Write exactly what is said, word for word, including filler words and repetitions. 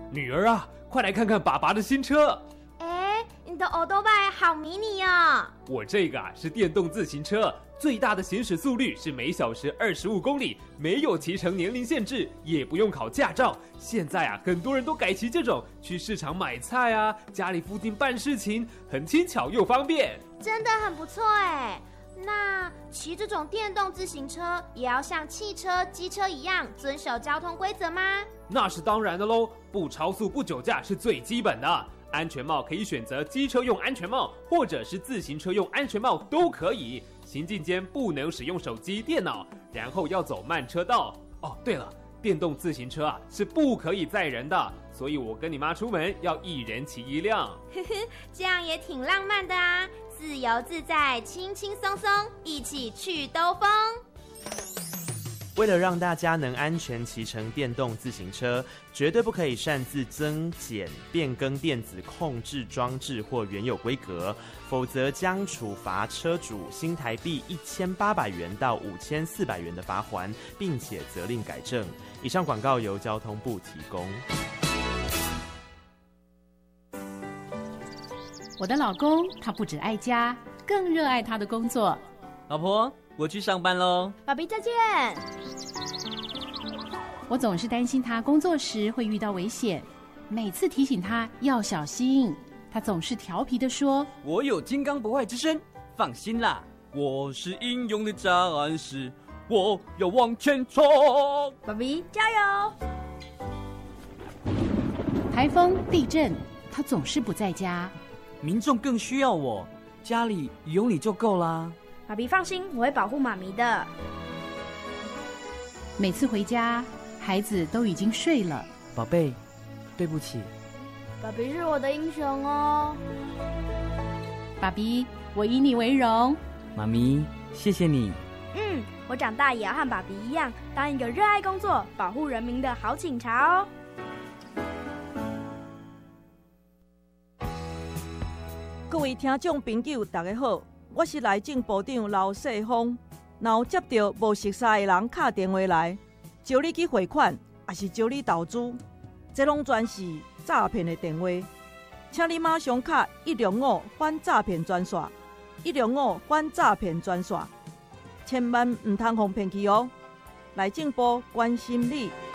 女儿啊，快来看看爸爸的新车。 哎，你的欧多拜好迷你哦。 我这个啊是电动自行车，最大的行驶速率是每小时二十五公里，没有骑乘年龄限制，也不用考驾照。现在啊，很多人都改骑这种，去市场买菜啊，家里附近办事情，很轻巧又方便。 真的很不错哎。那骑这种电动自行车也要像汽车、机车一样遵守交通规则吗？ 那是当然的喽，不超速、不酒驾是最基本的。安全帽可以选择机车用安全帽，或者是自行车用安全帽都可以。行进间不能使用手机、电脑，然后要走慢车道。哦，对了，电动自行车啊是不可以载人的，所以我跟你妈出门要一人骑一辆。 呵呵，这样也挺浪漫的啊，自由自在，轻轻松松，一起去兜风。 为了让大家能安全骑乘电动自行车，绝对不可以擅自增减、变更电子控制装置或原有规格，否则将处罚车主新台币一千八百元到五千四百元的罚锾，并且责令改正。以上广告由交通部提供。 我的老公他不只爱家，更热爱他的工作。 老婆，我去上班喽。 爸比再见。 我总是担心他工作时会遇到危险，每次提醒他要小心，他总是调皮地说：“ 我有金刚不坏之身，放心啦，我是英勇的战士，我要往前冲。” 爸比加油！ 台风、地震，他总是不在家。 民众更需要我，家里有你就够啦。 爸比放心，我会保护妈咪的。 每次回家，孩子都已经睡了。 宝贝，对不起。 爸比是我的英雄哦。 爸比，我以你为荣。 妈咪，谢谢你。 嗯，我长大也要和爸比一样，当一个热爱工作、保护人民的好警察哦。 各位听众朋友，大家好，我是内政部长刘世峰。若有接到无熟悉的人打电话来，招你去汇款，还是招你投资，这拢全是诈骗的电话。请你马上打一零五反诈骗专线，一零五反诈骗专线，千万唔通互骗去哦。内政部关心你。